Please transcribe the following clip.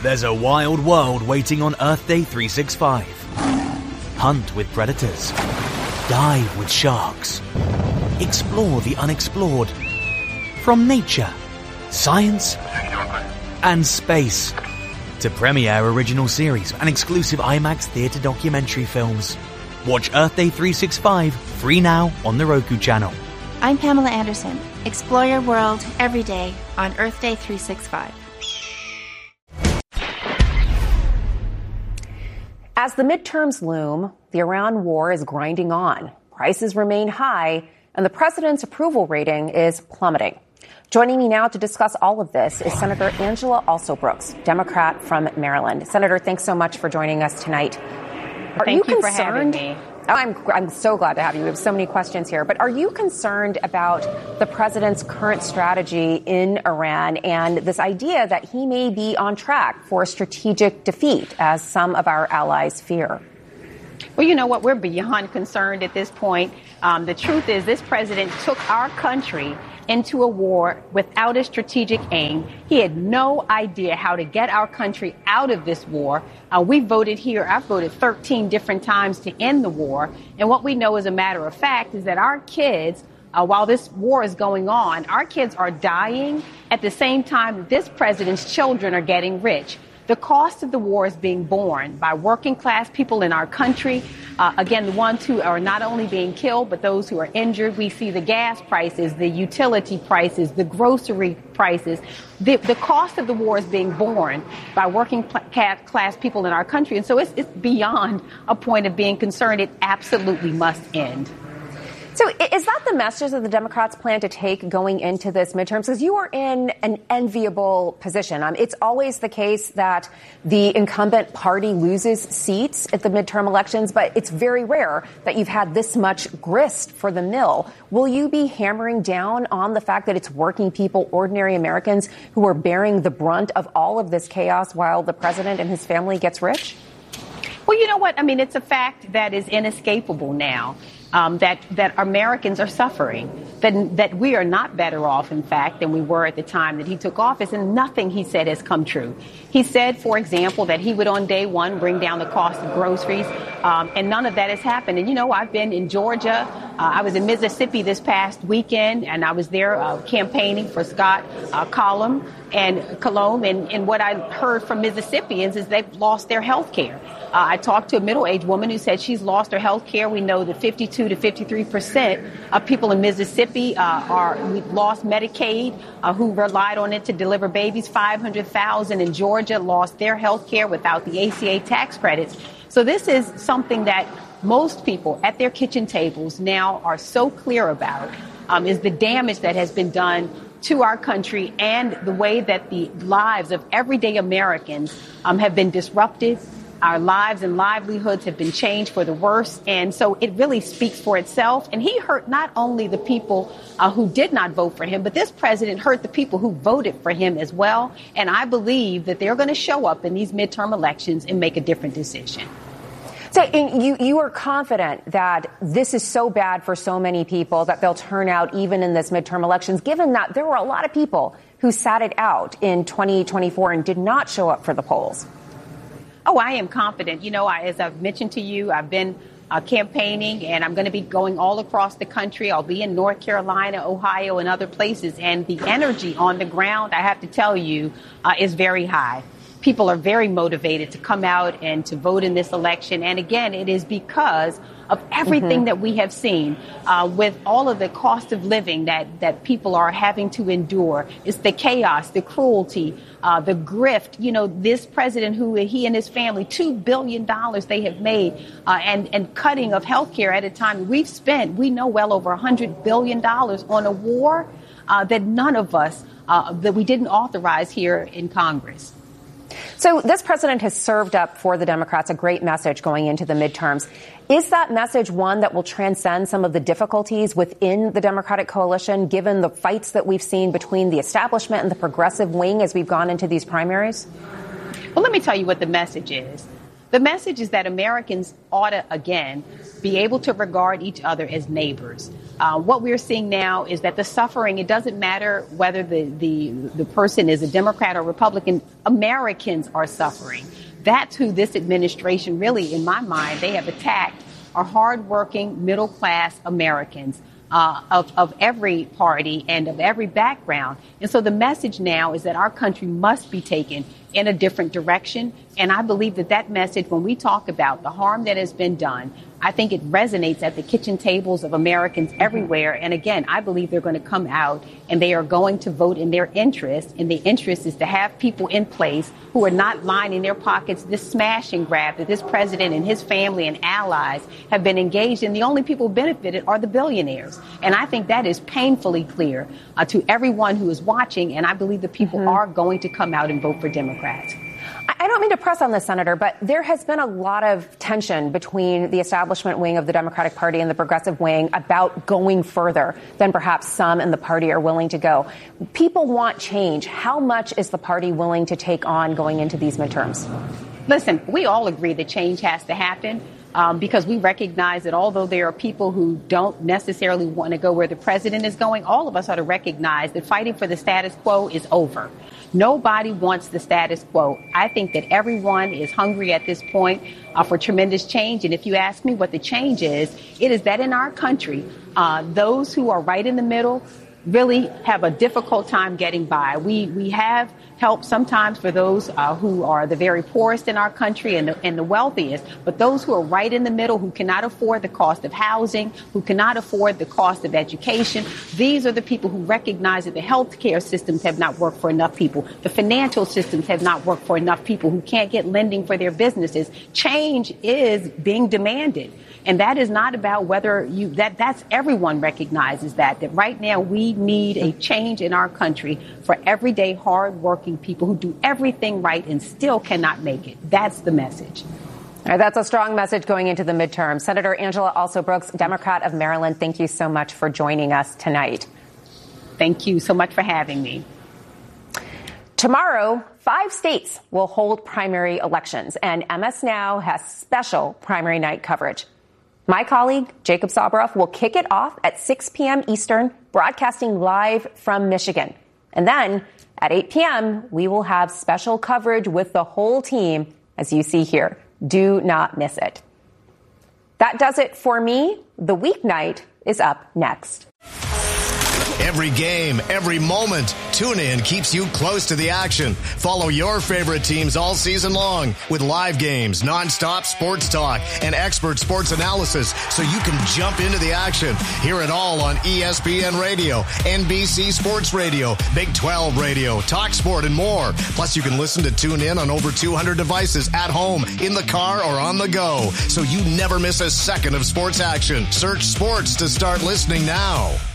There's a wild world waiting on Earth Day 365. Hunt with predators. Dive with sharks. Explore the unexplored. From nature, science, and space to premiere original series and exclusive IMAX theatre documentary films. Watch Earth Day 365 free now on the Roku channel. I'm Pamela Anderson. Explore your world every day on Earth Day 365. As the midterms loom, the Iran war is grinding on. Prices remain high, and the president's approval rating is plummeting. Joining me now to discuss all of this is Senator Angela Alsobrooks, Democrat from Maryland. Senator, thanks so much for joining us tonight. Thank you for having me. I'm so glad to have you. We have so many questions here. But are you concerned about the president's current strategy in Iran and this idea that he may be on track for a strategic defeat, as some of our allies fear? Well, you know what? We're beyond concerned at this point. The truth is this president took our country into a war without a strategic aim. He had no idea how to get our country out of this war. We voted here. I've voted 13 different times to end the war. And what we know as a matter of fact is that our kids, while this war is going on, our kids are dying at the same time that this president's children are getting rich. The cost of the war is being borne by working class people in our country. Again, the ones who are not only being killed, but those who are injured. We see the gas prices, the utility prices, the grocery prices. The cost of the war is being borne by working class people in our country. And so it's beyond a point of being concerned. It absolutely must end. So is that the message that the Democrats plan to take going into this midterms? Because you are in an enviable position. It's always the case that the incumbent party loses seats at the midterm elections, but it's very rare that you've had this much grist for the mill. Will you be hammering down on the fact that it's working people, ordinary Americans, who are bearing the brunt of all of this chaos while the president and his family gets rich? Well, you know what? I mean, it's a fact that is inescapable now. That Americans are suffering, that we are not better off, in fact, than we were at the time that he took office, and nothing he said has come true. He said, for example, that he would on day one bring down the cost of groceries, and none of that has happened. And, you know, I've been in Georgia. I was in Mississippi this past weekend, and I was there campaigning for Scott Colum and what I heard from Mississippians is they've lost their health care. I talked to a middle-aged woman who said she's lost her health care. We know that 52 to 53% of people in Mississippi we've lost Medicaid, who relied on it to deliver babies. 500,000 in Georgia lost their health care without the ACA tax credits. So this is something that most people at their kitchen tables now are so clear about, is the damage that has been done to our country and the way that the lives of everyday Americans have been disrupted. Our lives and livelihoods have been changed for the worse. And so it really speaks for itself. And he hurt not only the people who did not vote for him, but this president hurt the people who voted for him as well. And I believe that they're going to show up in these midterm elections and make a different decision. So you are confident that this is so bad for so many people that they'll turn out even in this midterm elections, given that there were a lot of people who sat it out in 2024 and did not show up for the polls? Oh, I am confident. You know, as I've mentioned to you, I've been campaigning, and I'm going to be going all across the country. I'll be in North Carolina, Ohio, and other places. And the energy on the ground, I have to tell you, is very high. People are very motivated to come out and to vote in this election. And again, it is because of everything that we have seen with all of the cost of living that people are having to endure. It's the chaos, the cruelty, the grift. You know, this president, who he and his family, $2 billion they have made, and cutting of health care at a time we've spent, we know, well over $100 billion on a war that none of us, that we didn't authorize here in Congress. So this president has served up for the Democrats a great message going into the midterms. Is that message one that will transcend some of the difficulties within the Democratic coalition, given the fights that we've seen between the establishment and the progressive wing as we've gone into these primaries? Well, let me tell you what the message is. The message is that Americans ought to, again, be able to regard each other as neighbors. What we're seeing now is that the suffering, it doesn't matter whether the person is a Democrat or Republican, Americans are suffering. That's who this administration really, in my mind, they have attacked, are hardworking, middle-class Americans of every party and of every background. And so the message now is that our country must be taken in a different direction. And I believe that message, when we talk about the harm that has been done, I think it resonates at the kitchen tables of Americans everywhere. And again, I believe they're going to come out and they are going to vote in their interest. And the interest is to have people in place who are not lining their pockets, this smash and grab that this president and his family and allies have been engaged in. The only people benefited are the billionaires. And I think that is painfully clear to everyone who is watching. And I believe the people are going to come out and vote for Democrats. I don't mean to press on this, Senator, but there has been a lot of tension between the establishment wing of the Democratic Party and the progressive wing about going further than perhaps some in the party are willing to go. People want change. How much is the party willing to take on going into these midterms? Listen, we all agree that change has to happen. Because we recognize that although there are people who don't necessarily want to go where the president is going, all of us ought to recognize that fighting for the status quo is over. Nobody wants the status quo. I think that everyone is hungry at this point for tremendous change. And if you ask me what the change is, it is that in our country, those who are right in the middle really have a difficult time getting by. We have help sometimes for those who are the very poorest in our country and the wealthiest, but those who are right in the middle, who cannot afford the cost of housing, who cannot afford the cost of education, these are the people who recognize that the health care systems have not worked for enough people. The financial systems have not worked for enough people who can't get lending for their businesses. Change is being demanded. And that is not about whether that's everyone recognizes that right now we need a change in our country for everyday hardworking people who do everything right and still cannot make it. That's the message. All right, that's a strong message going into the midterm. Senator Angela Alsobrooks, Democrat of Maryland, thank you so much for joining us tonight. Thank you so much for having me. Tomorrow, 5 states will hold primary elections, and MS Now has special primary night coverage. My colleague, Jacob Soboroff, will kick it off at 6 p.m. Eastern, broadcasting live from Michigan. And then at 8 p.m., we will have special coverage with the whole team, as you see here. Do not miss it. That does it for me. The weeknight is up next. Every game, every moment, TuneIn keeps you close to the action. Follow your favorite teams all season long with live games, nonstop sports talk, and expert sports analysis so you can jump into the action. Hear it all on ESPN Radio, NBC Sports Radio, Big 12 Radio, Talk Sport, and more. Plus, you can listen to TuneIn on over 200 devices at home, in the car, or on the go, so you never miss a second of sports action. Search sports to start listening now.